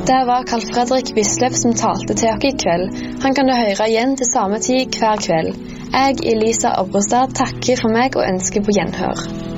Det var Carl Fredrik Wisløff som talte til dere i kveld. Han kan du høre igjen til samme tid hver kveld. Jeg, Elisa Obrestad, takker for meg og ønsker på gjenhør.